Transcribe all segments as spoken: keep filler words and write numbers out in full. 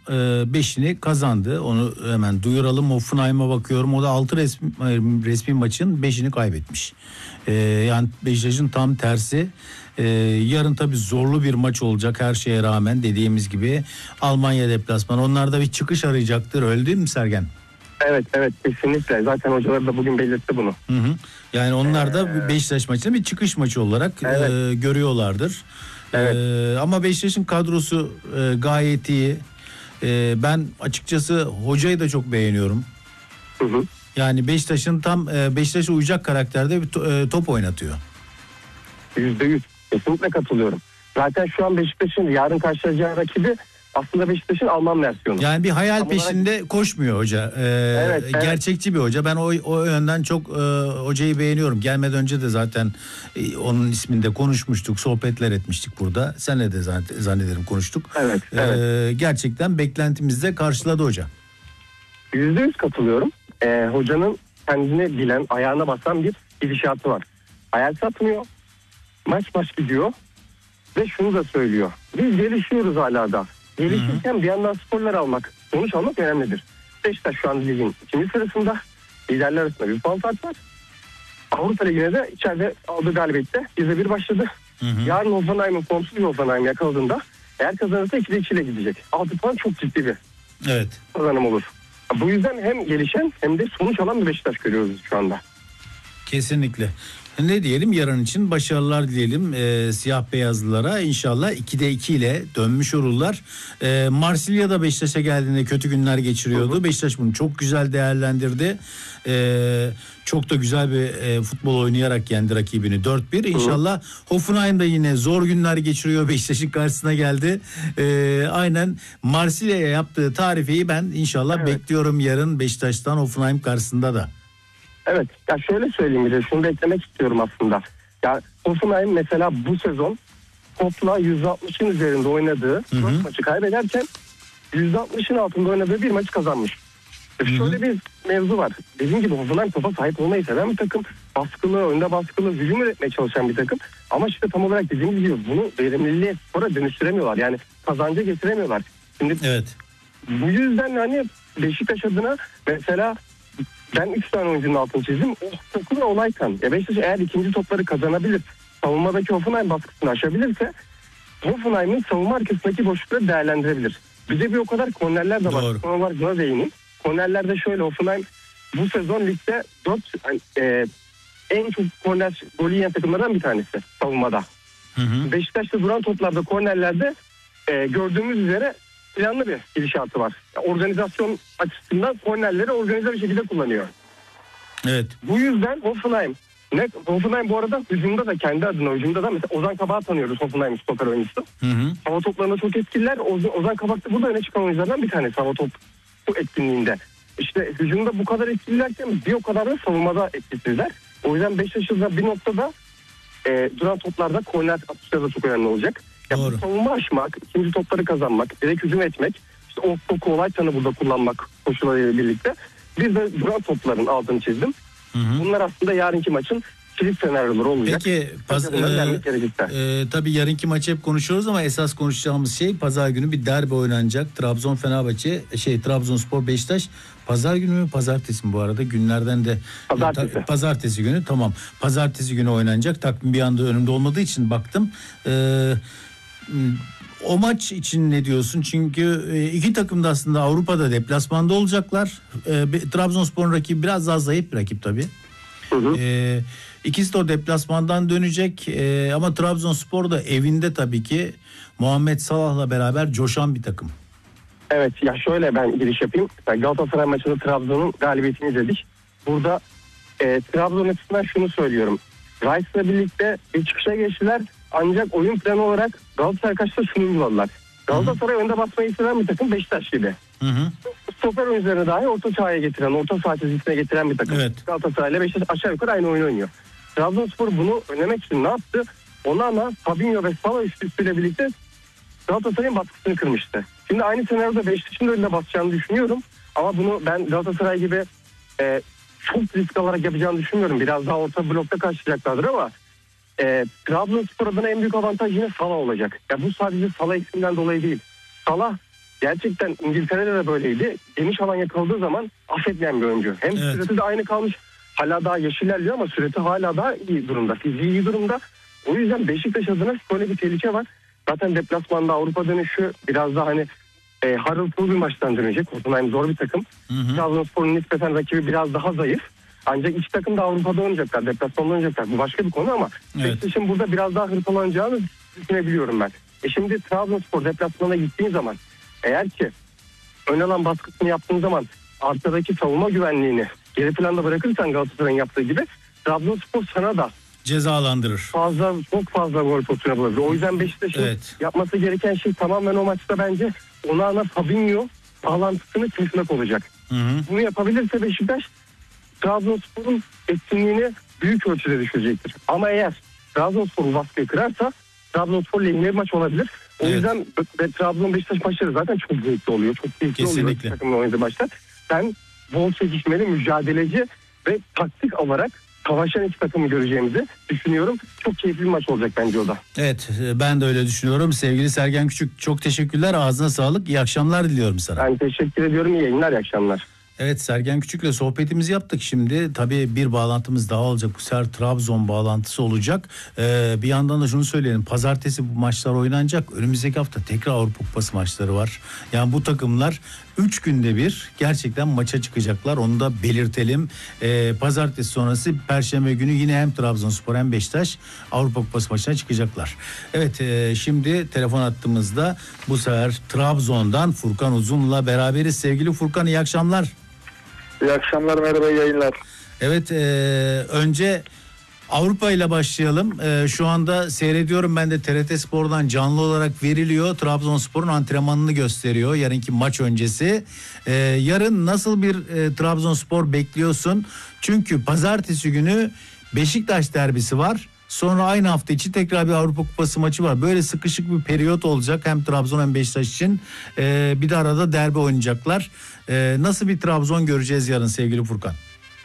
beşini kazandı. Onu hemen duyuralım. Hoffenheim'a bakıyorum. O da altı resmi, resmi maçın beşini kaybetmiş. E, yani Beşiktaş'ın tam tersi. E, yarın tabii zorlu bir maç olacak her şeye rağmen, dediğimiz gibi Almanya deplasmanı. Onlar da bir çıkış arayacaktır. Öyle değil mi Sergen? Evet evet kesinlikle. Zaten hocalar da bugün belirtti bunu. Hı hı. Yani onlar da ee... Beşiktaş maçını bir çıkış maçı olarak evet. e, görüyorlardır. Evet. E, ama Beşiktaş'ın kadrosu e, gayet iyi. E, ben açıkçası hocayı da çok beğeniyorum. Hı hı. Yani Beşiktaş'ın tam e, Beşiktaş'a uyacak karakterde bir to, e, top oynatıyor. Yüzde yüz. Kesinlikle katılıyorum. Zaten şu an Beşiktaş'ın yarın karşılayacağı rakibi aslında Beşiktaş'ın Alman versiyonu. Yani bir hayal Tam peşinde olarak... koşmuyor hoca. Ee, evet, evet. Gerçekçi bir hoca. Ben o, o yönden çok e, hocayı beğeniyorum. Gelmeden önce de zaten e, onun isminde konuşmuştuk, sohbetler etmiştik burada. Senle de zannederim konuştuk. Evet, ee, evet. Gerçekten beklentimizde karşıladı hoca. Yüzde yüz katılıyorum. Ee, hocanın kendini bilen, ayağına basan bir gidişatı var. Hayal satmıyor. Maç maç gidiyor. Ve şunu da söylüyor. Biz gelişiyoruz hala da. Gelişirken Hı-hı. bir yandan skorlar almak, sonuç almak önemlidir. Beşiktaş şu an ligin ikinci sırasında. Liderler arasında bir puan fark var. Avrupa Ligi'ne de içeride aldığı galibiyette yüzde bir başladı. Hı-hı. Yarın Hoffenheim'in formsuz bir Hoffenheim yakaladığında eğer kazanırsa ikide iki ile gidecek. altı puan çok ciddi bir evet. kazanım olur. Bu yüzden hem gelişen hem de sonuç alan bir Beşiktaş görüyoruz şu anda. Kesinlikle. Ne diyelim, yarın için başarılar diyelim e, siyah beyazlılara. İnşallah ikide iki ile dönmüş olurlar. E, Marsilya da Beşiktaş'a geldiğinde kötü günler geçiriyordu. Hı hı. Beşiktaş bunu çok güzel değerlendirdi. E, çok da güzel bir e, futbol oynayarak yendi rakibini dört bir. İnşallah Hoffenheim da yine zor günler geçiriyor. Beşiktaş'ın karşısına geldi. E, aynen Marsilya'ya yaptığı tarifeyi ben inşallah evet. bekliyorum yarın Beşiktaş'tan Hoffenheim karşısında da. Evet. Ya şöyle söyleyeyim bir de şunu da eklemek istiyorum aslında. Ya Hoffenheim mesela bu sezon topla yüzde altmışın üzerinde oynadığı dört maçı kaybederken yüzde altmışın altında oynadığı bir maçı kazanmış. Hı hı. Şöyle bir mevzu var. Dediğim gibi Hoffenheim topa sahip olmayı seven bir takım. Baskılı, önde baskılı, hücum üretmeye çalışan bir takım. Ama işte tam olarak dediğim gibi bunu verimliliğe, spora dönüştüremiyorlar. Yani kazanca getiremiyorlar. Şimdi evet. Bu yüzden hani Beşiktaş adına mesela ben üç tane oyuncunun altını çizdim. O topun olayken ya Beşiktaş eğer ikinci topları kazanabilir, savunmadaki Hoffenheim baskısını aşabilirse Hoffenheim'in savunma arkasındaki boşlukları değerlendirebilir. Bir de bir o kadar kornerler de var. Doğru. Sonra var buna değineyim. Kornerlerde şöyle, Hoffenheim bu sezon ligde dört e, en çok korner golü yiyen takımlardan bir tanesi savunmada. Hı hı. Beşiktaş'ta duran toplarda, kornerlerde e, gördüğümüz üzere planlı bir gidişatı var. Organizasyon açısından kornerleri organize bir şekilde kullanıyor. Evet. Bu yüzden Hoffenheim, ne, Hoffenheim bu arada hücumda da kendi adına hücumda da mesela Ozan Kabak'ı tanıyoruz, Hoffenheim stoper oyuncusu. Hı hı. Hava toplarında çok etkililer. Ozan Kabak da burada öne çıkan oyunculardan bir tanesi hava top etkinliğinde. İşte hücumda bu kadar etkililerken bir o kadar da savunmada etkisizler. O yüzden Beşiktaş'ın bir noktada e, duran toplarda korner atışları da çok önemli olacak. Ya bu savunma aşmak, ikinci topları kazanmak, direkt hücum etmek, işte o topu olaytanı burada kullanmak koşullarıyla birlikte. Bir de duran topların altını çizdim. Hı hı. Bunlar aslında yarınki maçın kilit senaryoları olacak. Peki paz, e, e, tabii yarınki maçı hep konuşuyoruz ama esas konuşacağımız şey pazar günü bir derbi oynanacak. Trabzon Fenerbahçe, şey Trabzonspor Beşiktaş. Pazar günü mü pazartesi mi bu arada, günlerden de pazartesi. Ta, pazartesi günü tamam. Pazartesi günü oynanacak. Takvim bir anda önümde olmadığı için baktım. Eee O maç için ne diyorsun? Çünkü iki takım da aslında Avrupa'da deplasmanda olacaklar. E, Trabzonspor'un rakibi biraz daha zayıf bir rakip tabii. Hı hı. E, ikisi de o deplasmandan dönecek. E, ama Trabzonspor da evinde tabii ki Muhammed Salah'la beraber coşan bir takım. Evet ya şöyle ben giriş yapayım. Galatasaray maçında Trabzon'un galibiyetini izledik. Burada e, Trabzon açısından şunu söylüyorum. Rice'la birlikte bir çıkışa geçtiler. Ancak oyun planı olarak Galatasaray karşısında şunu uyguladılar. Galatasaray önde basmayı seven bir takım, Beşiktaş gibi. Hı hı. Stoper oyuncularını dahi orta sahaya getiren, orta saha çizgisine getiren bir takım. Evet. Galatasaray ile Beşiktaş aşağı yukarı aynı oyunu oynuyor. Trabzonspor bunu önlemek için ne yaptı? Onlarla Fabinho ve Salah üçlüsüyle birlikte Galatasaray'ın baskısını kırmıştı. Şimdi aynı senaryoda Beşiktaş'ın da önüne basacağını düşünüyorum. Ama bunu ben Galatasaray gibi e, çok risk alarak yapacağını düşünmüyorum. Biraz daha orta blokta karşılayacaklardır ama E, Trabzonspor adına en büyük avantaj yine Salah olacak. Ya bu sadece Salah isminden dolayı değil. Salah gerçekten İngiltere'de de böyleydi. Geniş alan yakaladığı zaman affetmeyen bir oyuncu. Hem Evet. süresi de aynı kalmış. Hala daha yaş ilerliyor ama süresi hala daha iyi durumda. Fiziği iyi durumda. O yüzden Beşiktaş adına böyle bir tehlike var. Zaten deplasmanda Avrupa dönüşü biraz daha hani e, harıltılı bir maçtan dönecek. Hoffenheim zor bir takım. Trabzonspor'un nispeten rakibi biraz daha zayıf. Ancak iki takım da Avrupa'da oynayacaklar. Deplasmanda oynayacaklar. Bu başka bir konu ama Evet. Beşiktaş'ın burada biraz daha hırpalanacağını düşünebiliyorum ben. E şimdi Trabzonspor deplasmana gittiğin zaman eğer ki ön alan baskısını yaptığın zaman arkadaki savunma güvenliğini geri planda bırakırsan Galatasaray'ın yaptığı gibi Trabzonspor sana da Cezalandırır. fazla çok fazla gol pozisyonu bulabilir. O yüzden Beşiktaş'ın Evet. yapması gereken şey tamamen o maçta bence Onana Fabinho bağlantısını kesmek olacak. Hı hı. Bunu yapabilirse Beşiktaş Trabzonspor'un etkinliğini büyük ölçüde düşürecektir. Ama eğer Trabzonspor bu baskıyı kırarsa Trabzonspor lehine bir maç olabilir. O Evet. yüzden ve Trabzon Beşiktaş maçları zaten çok zevkli oluyor. Çok keyifli oluyor Kesinlikle. takımla oynadığı maçlar. Ben bol çekişmeli, mücadeleci ve taktik olarak savaşan iki takımı göreceğimizi düşünüyorum. Çok keyifli bir maç olacak bence o da. Evet, e, ben de öyle düşünüyorum. Sevgili Sergen Küçük, çok teşekkürler. Ağzına sağlık. İyi akşamlar diliyorum sana. Ben teşekkür ediyorum. İyi yayınlar, iyi akşamlar. Evet, Sergen Küçük'le sohbetimizi yaptık. Şimdi tabii bir bağlantımız daha olacak. Bu sefer Trabzon bağlantısı olacak. Ee, bir yandan da şunu söyleyelim. Pazartesi bu maçlar oynanacak. Önümüzdeki hafta tekrar Avrupa Kupası maçları var. Yani bu takımlar üç günde bir gerçekten maça çıkacaklar. Onu da belirtelim. Ee, Pazartesi sonrası Perşembe günü yine hem Trabzonspor hem Beşiktaş Avrupa Kupası maçına çıkacaklar. Evet, e, şimdi telefon attığımızda bu sefer Trabzon'dan Furkan Uzun'la beraberiz. Sevgili Furkan, iyi akşamlar. İyi akşamlar, merhaba, iyi yayınlar. Evet, e, önce Avrupa ile başlayalım. E, şu anda seyrediyorum ben de, T R T Spor'dan canlı olarak veriliyor. Trabzonspor'un antrenmanını gösteriyor yarınki maç öncesi. E, yarın nasıl bir e, Trabzonspor bekliyorsun? Çünkü pazartesi günü Beşiktaş derbisi var. Sonra aynı hafta içi tekrar bir Avrupa Kupası maçı var. Böyle sıkışık bir periyot olacak hem Trabzon hem Beşiktaş için. E, bir de arada derbi oynayacaklar. E, nasıl bir Trabzon göreceğiz yarın sevgili Furkan?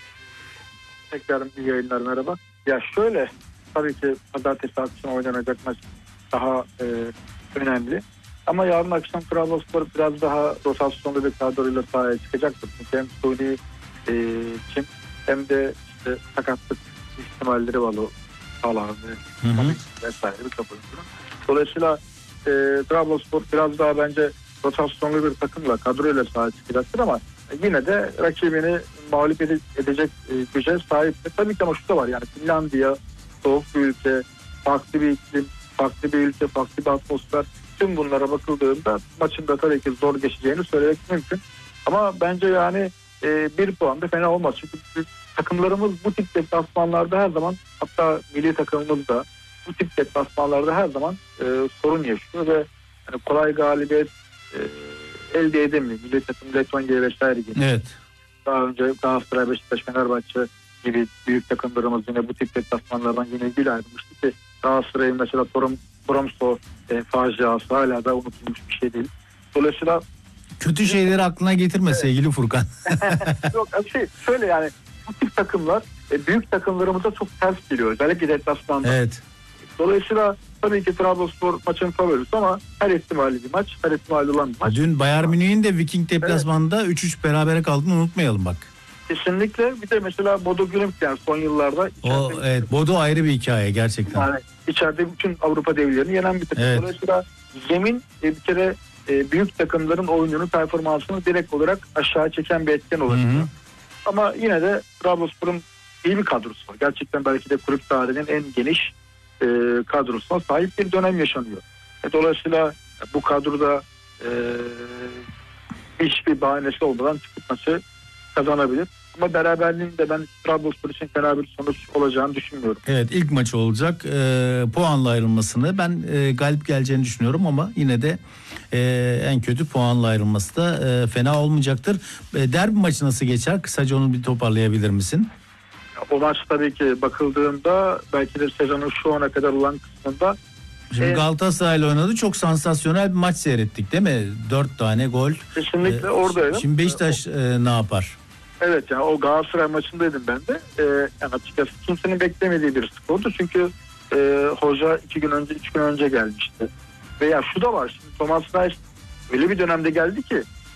Tekrar iyi yayınlar, merhaba. Ya şöyle, tabii ki pazartesi akşam oynanacak maç daha e, önemli. Ama yarın akşam Trabzonspor biraz daha rotasyonlu bir kadroyla sahaya çıkacaktır. Çünkü hem Suni e, için hem de işte sakatlık ihtimalleri var o falan vesaire bir kapı. Dolayısıyla e, Trabzonspor biraz daha bence rotasyonlu bir takımla, kadroyla sahaya çıkacaktır ama yine de rakibini mağlup edecek e, güce sahiptir. Tabii ki ama şu da var, yani Finlandiya soğuk bir ülke, farklı bir iklim, farklı bir ülke, farklı bir atmosfer. Tüm bunlara bakıldığında maçın da tabii ki zor geçeceğini söylemek mümkün. Ama bence yani e, bir puan da fena olmaz. Çünkü takımlarımız bu tip deplasmanlarda her zaman, hatta milli takımımız da bu tip deplasmanlarda her zaman e, sorun yaşıyor ve yani kolay galibiyet e, elde edemiyor. Milli takım Letonya vesaire gibi. Evet. Daha önce Galatasaray, Beşiktaş, Fenerbahçe gibi büyük takımlarımız yine bu tip deplasmanlardan yine gül ayrılmıştı ki Galatasaray'ın mesela Torum, Tromso e, faciası hala da unutulmuş bir şey değil. Dolayısıyla Kötü şeyleri aklına getirme evet. Sevgili Furkan. Yok şey şöyle, yani bu tip takımlar e, büyük takımlarımıza çok ters geliyor. Özellikle deplasmanda. Evet. Dolayısıyla tabii ki Trabzonspor maçın favorisi ama her ihtimali bir maç, her ihtimali olan bir maç. Dün Bayern Münih'in de Viking deplasmanında evet. üç üç berabere kaldığını unutmayalım bak. Kesinlikle. Bir de mesela Bodo Glimt, yani son yıllarda. O evet, Bodo ayrı bir hikaye gerçekten. Yani içeride bütün Avrupa devlerini yenen bir takım. Evet. Dolayısıyla zemin bir kere e, büyük takımların oyununu, performansını direkt olarak aşağı çeken bir etken olabiliyor. Ama yine de Trabzonspor'un iyi bir kadrosu var. Gerçekten belki de kulüp tarihinin en geniş e, kadrosuna sahip bir dönem yaşanıyor. E, dolayısıyla bu kadroda e, hiçbir bahanesi olmadan çıkıp maçı kazanabilir. Ama beraberliğin de ben Trabzonspor için fena bir sonuç olacağını düşünmüyorum. Evet, ilk maçı olacak. E, puanla ayrılmasını ben e, galip geleceğini düşünüyorum ama yine de e, en kötü puanla ayrılması da e, fena olmayacaktır. E, derbi maçı nasıl geçer? Kısaca onu bir toparlayabilir misin? O maç tabii ki bakıldığında belki de sezonun şu ana kadar olan kısmında Şimdi ee, Galatasaray'la oynadı. Çok sansasyonel bir maç seyrettik değil mi? Dört tane gol. Kesinlikle ee, oradaydım. Şimdi Beşiktaş e, ne yapar? Evet, yani o Galatasaray maçındaydım ben de. Ee, yani açıkçası kimsenin beklemediği bir skordu. Çünkü e, hoca iki gün önce, üç gün önce gelmişti. Veya şu da var. Şimdi Thomas Reis öyle bir dönemde geldi ki